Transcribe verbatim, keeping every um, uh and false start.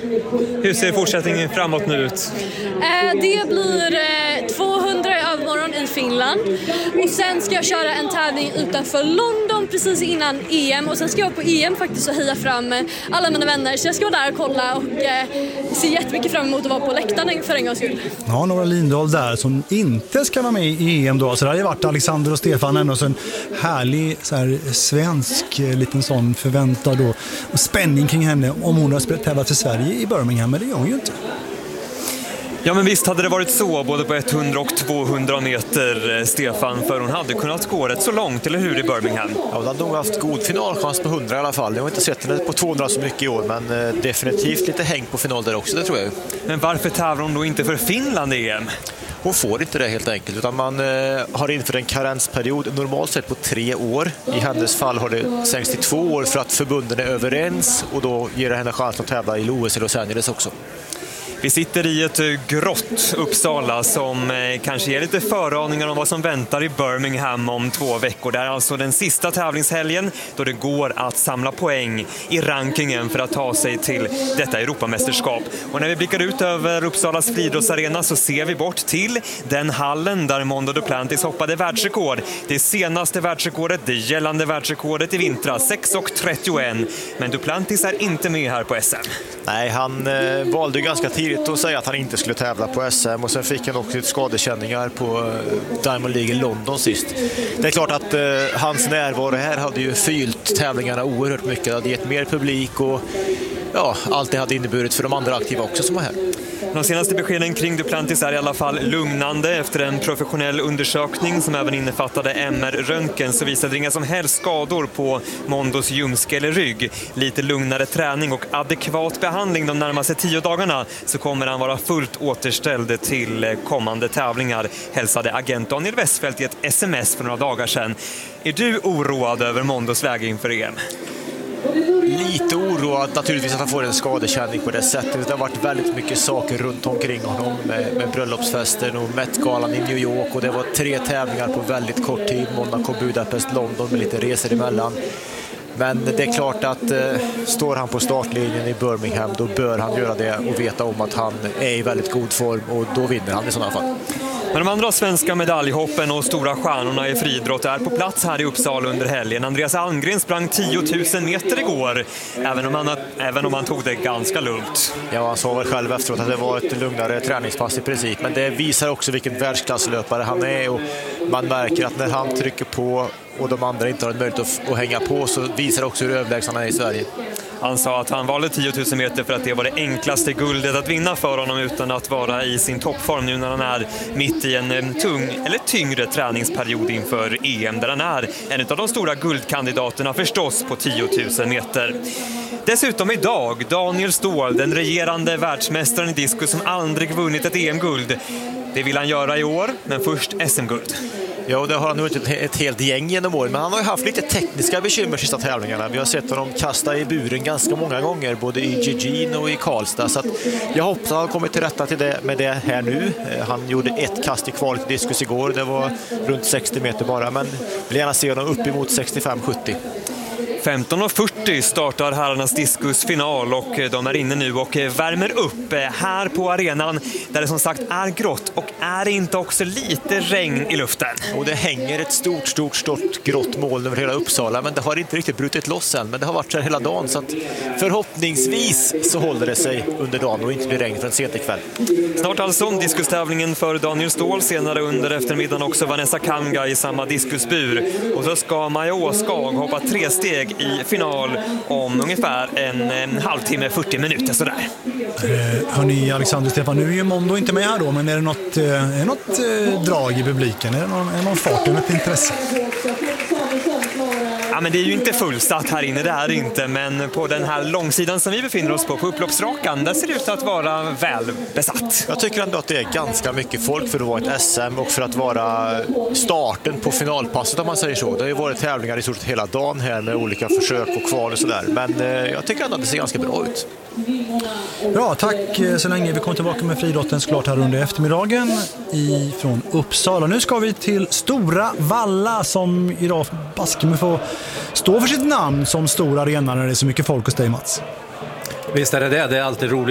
Hur ser fortsättningen framåt nu ut? Eh, det blir eh, tvåhundra övermorgon i Finland och sen ska jag köra en tävling utanför London precis innan E M och sen ska jag på E M faktiskt och heja fram eh, alla mina vänner, så jag ska vara där och kolla och eh, se jättemycket fram emot att vara på läktaren för en gångs skull. Ja, Nora Lindahl där som inte ska vara med i E M då, så det har ju varit Alexander och Stefan ändå, så en härlig så här, svensk liten sån förväntad då, och spänning kring henne om hon har spelat tävlat för Sverige i Birmingham, men det gör hon ju inte. Ja, men visst hade det varit så både på hundra och tvåhundra meter, Stefan, för hon hade kunnat gå rätt så långt, eller hur, i Birmingham? Ja, hon hade nog haft god finalchans på hundra i alla fall. Jag har inte sett henne på tvåhundra så mycket i år, men definitivt lite häng på final där också, det tror jag. Men varför tävlar hon då inte för Finland i E M? Hon får inte det helt enkelt, utan man eh, har inför en karensperiod normalt sett på tre år. I hennes fall har det sänkts till två år för att förbunden är överens, och då ger det henne chans att tävla i O S i Los Angeles också. Vi sitter i ett grått Uppsala som kanske ger lite föraningar om vad som väntar i Birmingham om två veckor. Det är alltså den sista tävlingshelgen då det går att samla poäng i rankingen för att ta sig till detta Europamästerskap. Och när vi blickar ut över Uppsalas friidrottsarena så ser vi bort till den hallen där Mondo Duplantis hoppade världsrekord. Det senaste världsrekordet, det gällande världsrekordet i vintras, sex trettioett. Men Duplantis är inte med här på S M. Nej, han eh, valde ju ganska tidigt att säga att han inte skulle tävla på S M, och sen fick han också skadekänningar på Diamond League i London sist. Det är klart att eh, hans närvaro här hade ju fyllt tävlingarna oerhört mycket. Det hade gett mer publik och ja, allt det hade inneburit för de andra aktiva också som var här. De senaste beskeden kring Duplantis är i alla fall lugnande. Efter en professionell undersökning som även innefattade M R-röntgen så visade inga som helst skador på Mondos ljumske eller rygg. Lite lugnare träning och adekvat behandling de närmaste tio dagarna så kommer han vara fullt återställd till kommande tävlingar, hälsade agent Daniel Westfeldt i ett sms för några dagar sedan. Är du oroad över Mondos väg inför E M? Lite oroad naturligtvis att han får en skadekänning på det sättet. Det har varit väldigt mycket saker runt omkring honom med, med bröllopsfesten och Met-galan i New York, och det var tre tävlingar på väldigt kort tid. Monaco, Budapest, London med lite resor emellan. Men det är klart att eh, står han på startlinjen i Birmingham, då bör han göra det och veta om att han är i väldigt god form, och då vinner han i sådana fall. Men de andra svenska medaljhoppen och stora stjärnorna i friidrott är på plats här i Uppsala under helgen. Andreas Almgren sprang tio tusen meter igår, även om, han, även om han tog det ganska lugnt. Ja, han sa väl själv efteråt att det var ett lugnare träningspass i princip, men det visar också vilken världsklasslöpare han är, och man märker att när han trycker på och de andra inte har en möjlighet att, att hänga på, så visar också hur överlägsen han är i Sverige. Han sa att han valde tio tusen meter för att det var det enklaste guldet att vinna för honom utan att vara i sin toppform nu när han är mitt i en tung eller tyngre träningsperiod inför E M, där han är en av de stora guldkandidaterna förstås på tio tusen meter. Dessutom idag Daniel Ståhl, den regerande världsmästaren i diskus som aldrig vunnit ett E M-guld. Det vill han göra i år, men först S M-guld. Ja, det har han nog inte ett helt gäng genom åren, men han har ju haft lite tekniska bekymmer sista tävlingarna. Vi har sett honom kasta i buren ganska många gånger, både i Eugene och i Karlstad, så att jag hoppas att han kommer till rätta till det med det här nu. Han gjorde ett kast i kvalet i diskus igår, det var runt sextio meter bara, men vill gärna se honom upp emot sextiofem sjuttio. femton fyrtio startar herrarnas diskusfinal och de är inne nu och värmer upp här på arenan där det som sagt är grått, och är det inte också lite regn i luften? Och det hänger ett stort, stort, stort grått moln över hela Uppsala, men det har inte riktigt brutit loss än, men det har varit så hela dagen, så att förhoppningsvis så håller det sig under dagen och inte blir regn för en sent ikväll. Snart alltså diskustävlingen för Daniel Ståhl, senare under eftermiddagen också Vanessa Kamga i samma diskusbur, och så ska Maja Åskag hoppa tre steg i final om ungefär en, en halvtimme, fyrtio minuter sådär. Eh, hörni, Alexander och Stefan, nu är ju Mondo inte med här då, men är det något, eh, är det något eh, drag i publiken? Är det någon, är det någon fart, är det något intresse? Ja, men det är ju inte fullsatt här inne, det är det inte, men på den här långsidan som vi befinner oss på, på upploppsrakan, där ser det ut att vara väl besatt. Jag tycker ändå att det är ganska mycket folk för att vara ett S M och för att vara starten på finalpasset, om man säger så. Det har ju varit tävlingar i stort hela dagen här med olika försök och kval och sådär, men eh, jag tycker ändå att det ser ganska bra ut. Bra, tack så länge. Vi kommer tillbaka med friidrotten såklart här under eftermiddagen från Uppsala. Nu ska vi till Stora Valla som idag baske får stå för sitt namn som stor arena när det är så mycket folk hos dig, Mats. Visst är det det, det är alltid roligt.